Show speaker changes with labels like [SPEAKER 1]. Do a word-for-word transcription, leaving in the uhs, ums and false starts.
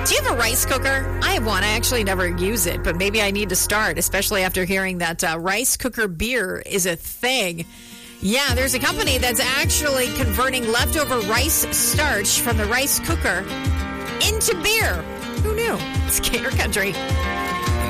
[SPEAKER 1] Do you have a rice cooker? I have one. I actually never use it, but maybe I need to start, especially after hearing that uh, rice cooker beer is a thing. Yeah, there's a company that's actually converting leftover rice starch from the rice cooker into beer. Who knew? It's Gator Country.